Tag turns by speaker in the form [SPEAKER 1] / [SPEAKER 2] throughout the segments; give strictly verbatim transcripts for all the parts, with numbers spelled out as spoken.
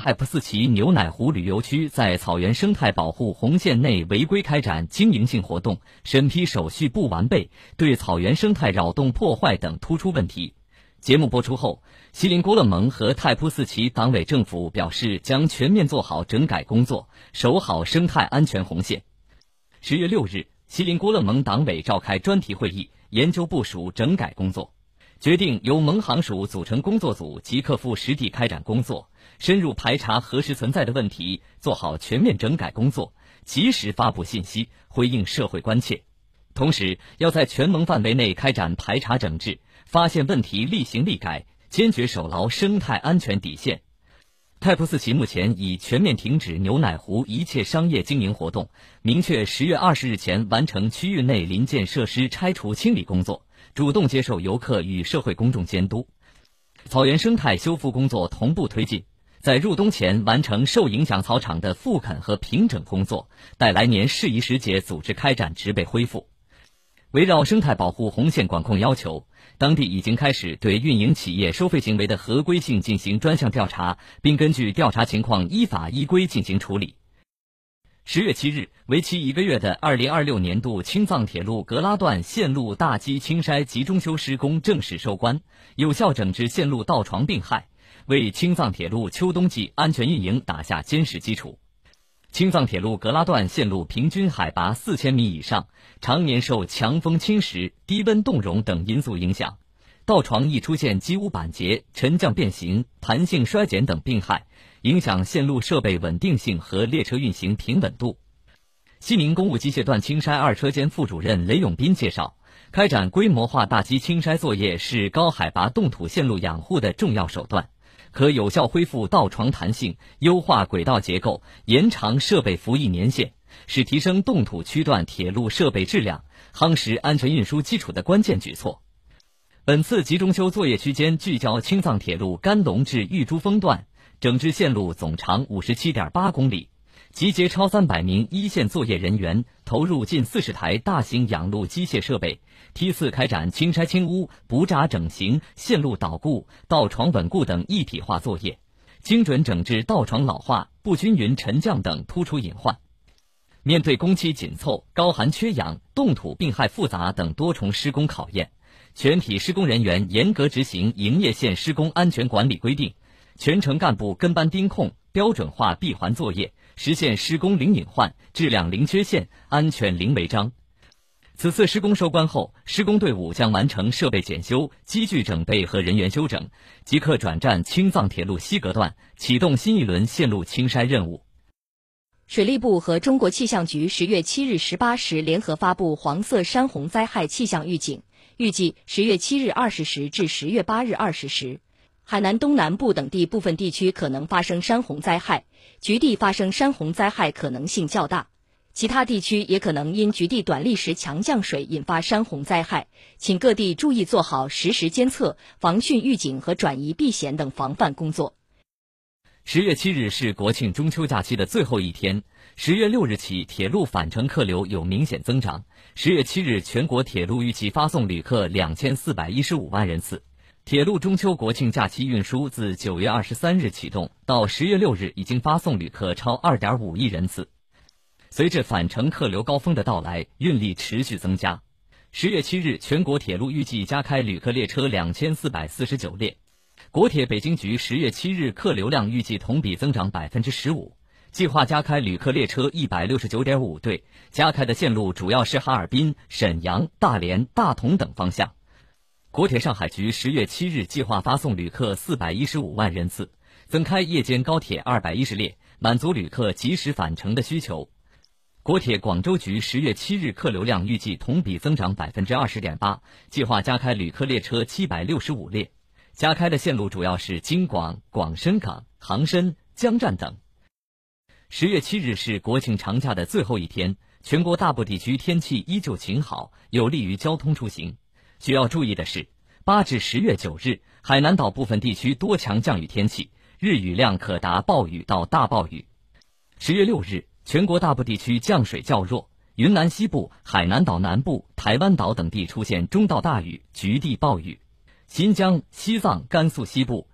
[SPEAKER 1] 太仆寺旗牛奶湖旅游区在草原生态保护红线内违规开展经营性活动，审批手续不完备，对草原生态扰动破坏等突出问题。节目播出后，锡林郭勒盟和太仆寺旗党委政府表示将全面做好整改工作，守好生态安全红线。十月六日，锡林郭勒盟党委召开专题会议，研究部署整改工作，决定由盟行署组成工作组，即刻赴实地开展工作，深入排查核实存在的问题，做好全面整改工作，及时发布信息，回应社会关切。同时，要在全盟范围内开展排查整治，发现问题立行立改，坚决守牢生态安全底线。太仆寺旗目前已全面停止牛奶湖一切商业经营活动，明确十月二十日前完成区域内临建设施拆除清理工作，主动接受游客与社会公众监督。草原生态修复工作同步推进，在入冬前完成受影响草场的复垦和平整工作，待来年适宜时节组织开展植被恢复。围绕生态保护红线管控要求，当地已经开始对运营企业收费行为的合规性进行专项调查，并根据调查情况依法依规进行处理。十月七日，为期一个月的二零二六年度青藏铁路格拉段线路大基清筛集中修施工正式收官，有效整治线路盗床病害，为青藏铁路秋冬季安全运营打下坚实基础。青藏铁路格拉段线路平均海拔四千米以上，常年受强风侵蚀、低温冻融等因素影响，盗床易出现机屋板结、沉降变形、弹性衰减等病害，影响线路设备稳定性和列车运行平稳度。西宁公务机械段清筛二车间副主任雷永斌介绍，开展规模化大基清筛作业是高海拔冻土线路养护的重要手段，可有效恢复道床弹性，优化轨道结构，延长设备服役年限，是提升冻土区段铁路设备质量、夯实安全运输基础的关键举措。本次集中修作业区间聚焦青藏铁路甘隆至玉珠峰段，整治线路总长 五十七点八公里，集结超三百名一线作业人员，投入近四十台大型养路机械设备，梯次开展清筛清污、补闸整形、线路导固、道床稳固等一体化作业，精准整治道床老化、不均匀沉降等突出隐患。面对工期紧凑、高寒缺氧、冻土病害复杂等多重施工考验，全体施工人员严格执行营业线施工安全管理规定，全程干部跟班盯控，标准化闭环作业，实现施工零隐患、质量零缺陷、安全零违章。此次施工收官后，施工队伍将完成设备检修、机具整备和人员休整，即刻转战青藏铁路西格段，启动新一轮线路清筛任务。
[SPEAKER 2] 水利部和中国气象局十月七日十八时联合发布黄色山洪灾害气象预警，预计十月七日二十时至十月八日二十时，海南东南部等地部分地区可能发生山洪灾害，局地发生山洪灾害可能性较大。其他地区也可能因局地短历时强降水引发山洪灾害，请各地注意做好实时监测、防汛预警和转移避险等防范工作。
[SPEAKER 1] 十月七日是国庆中秋假期的最后一天，十月六日起铁路返程客流有明显增长。十月七日全国铁路预计发送旅客两千四百一十五万人次。铁路中秋国庆假期运输自九月二十三日启动，到十月六日已经发送旅客超 二点五亿人次。随着返程客流高峰的到来，运力持续增加。十月七日，全国铁路预计加开旅客列车两千四百四十九列。国铁北京局十月七日客流量预计同比增长 百分之十五， 计划加开旅客列车 一百六十九点五对，加开的线路主要是哈尔滨、沈阳、大连、大同等方向。国铁上海局十月七日计划发送旅客四百一十五万人次，增开夜间高铁二百一十列，满足旅客及时返程的需求。国铁广州局十月七日客流量预计同比增长 百分之二十点八， 计划加开旅客列车七百六十五列，加开的线路主要是京广、广深港、杭深、江站等。十月七日是国庆长假的最后一天，全国大部地区天气依旧晴好，有利于交通出行。需要注意的是，八至十月九日，海南岛部分地区多强降雨天气，日雨量可达暴雨到大暴雨。十月六日，全国大部地区降水较弱，云南西部、海南岛南部、台湾岛等地出现中到大雨，局地暴雨。新疆、西藏、甘肃西部、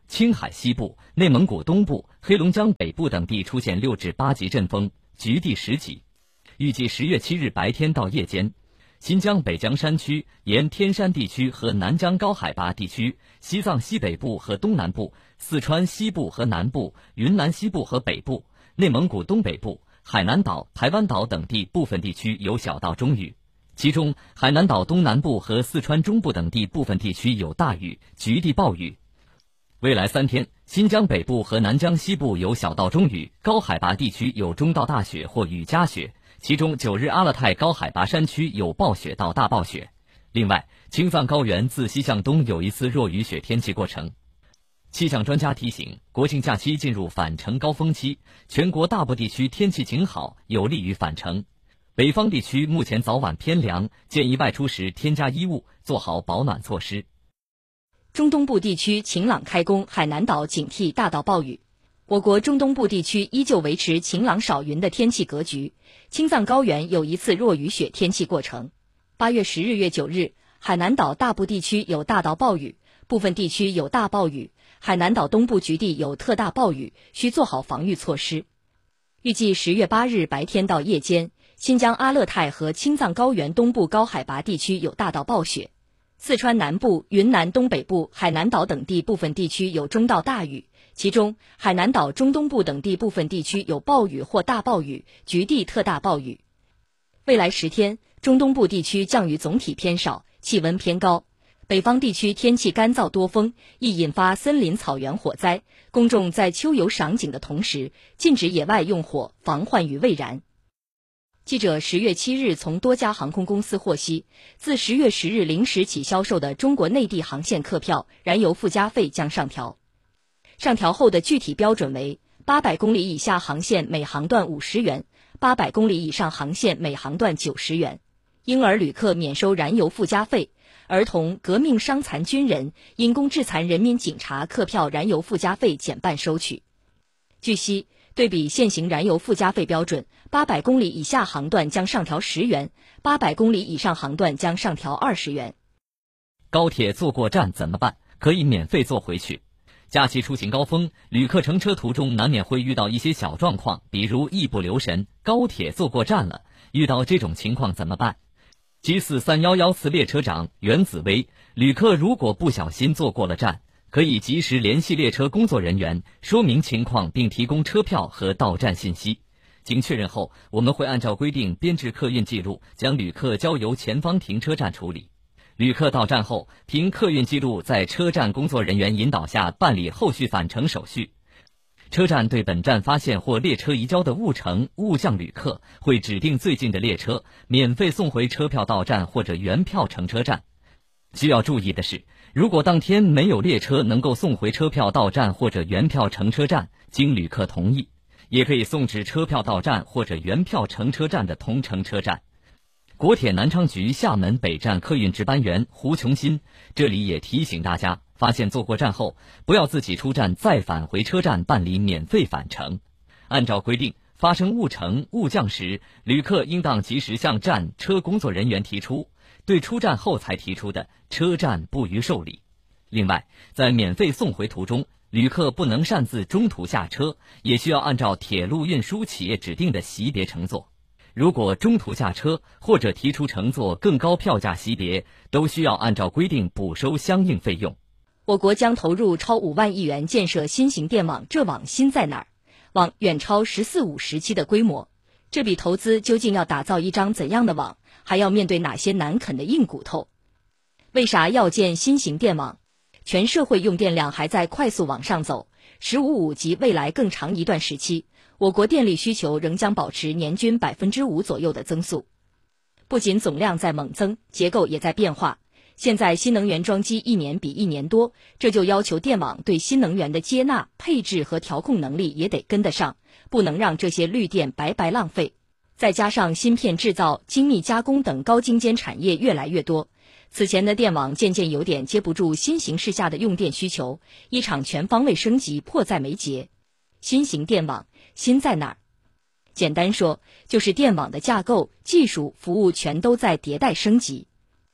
[SPEAKER 1] 青海西部、内蒙古东部、黑龙江北部等地出现六至八级阵风，局地十级。预计十月七日白天到夜间，新疆北疆山区、沿天山地区和南疆高海拔地区、西藏西北部和东南部、四川西部和南部、云南西部和北部、内蒙古东北部、海南岛、台湾岛等地部分地区有小到中雨，其中海南岛东南部和四川中部等地部分地区有大雨，局地暴雨。未来三天，新疆北部和南疆西部有小到中雨，高海拔地区有中到大雪或雨夹雪，其中九日阿勒泰高海拔山区有暴雪到大暴雪。另外，青藏高原自西向东有一次弱雨雪天气过程。气象专家提醒，国庆假期进入返程高峰期，全国大部地区天气晴好，有利于返程。北方地区目前早晚偏凉，建议外出时添加衣物，做好保暖措施。
[SPEAKER 2] 中东部地区晴朗开工，海南岛警惕大到暴雨。我国中东部地区依旧维持晴朗少云的天气格局，青藏高原有一次弱雨雪天气过程。八月十日月九日，海南岛大部地区有大到暴雨，部分地区有大暴雨，海南岛东部局地有特大暴雨，需做好防御措施。预计十月八日白天到夜间，新疆阿勒泰和青藏高原东部高海拔地区有大到暴雪。四川南部、云南东北部、海南岛等地部分地区有中到大雨，其中海南岛中东部等地部分地区有暴雨或大暴雨，局地特大暴雨。未来十天，中东部地区降雨总体偏少，气温偏高。北方地区天气干燥多风，易引发森林草原火灾，公众在秋游赏景的同时，禁止野外用火，防患于未然。记者十月七日从多家航空公司获悉，自十月十日零时起销售的中国内地航线客票燃油附加费将上调。上调后的具体标准为：八百公里以下航线每航段五十元，八百公里以上航线每航段九十元。婴儿旅客免收燃油附加费，儿童、革命伤残军人、因公致残人民警察客票燃油附加费减半收取。据悉，对比现行燃油附加费标准，八百公里以下航段将上调十元，八百公里以上航段将上调二十元。
[SPEAKER 1] 高铁坐过站怎么办？可以免费坐回去。假期出行高峰，旅客乘车途中难免会遇到一些小状况，比如一不留神，高铁坐过站了。遇到这种情况怎么办？G 四三一一次列车长袁子威，旅客如果不小心坐过了站，可以及时联系列车工作人员，说明情况并提供车票和到站信息。经确认后，我们会按照规定编制客运记录，将旅客交由前方停车站处理。旅客到站后，凭客运记录在车站工作人员引导下办理后续返程手续。车站对本站发现或列车移交的误乘、误降旅客，会指定最近的列车，免费送回车票到站或者原票乘车站。需要注意的是，如果当天没有列车能够送回车票到站或者原票乘车站，经旅客同意，也可以送至车票到站或者原票乘车站的同乘车站。国铁南昌局厦门北站客运值班员胡琼新这里也提醒大家，发现坐过站后，不要自己出站再返回车站办理免费返程。按照规定，发生误乘、误降时，旅客应当及时向站车工作人员提出，对出站后才提出的，车站不予受理。另外，在免费送回途中，旅客不能擅自中途下车，也需要按照铁路运输企业指定的级别乘坐。如果中途下车或者提出乘坐更高票价级别，都需要按照规定补收相应费用。
[SPEAKER 2] 我国将投入超五万亿元建设新型电网，这网新在哪儿？网远超十四五时期的规模，这笔投资究竟要打造一张怎样的网？还要面对哪些难啃的硬骨头？为啥要建新型电网？全社会用电量还在快速往上走，十五五及未来更长一段时期，我国电力需求仍将保持年均百分之五左右的增速。不仅总量在猛增，结构也在变化。现在新能源装机一年比一年多，这就要求电网对新能源的接纳、配置和调控能力也得跟得上，不能让这些绿电白白浪费。再加上芯片制造、精密加工等高精尖产业越来越多，此前的电网渐渐有点接不住新形势下的用电需求，一场全方位升级迫在眉睫。新型电网新在哪儿？简单说，就是电网的架构、技术、服务全都在迭代升级。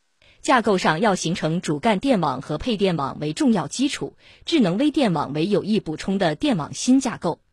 [SPEAKER 2] 架构上要形成主干电网和配电网为重要基础，智能微电网为有意补充的电网新架构。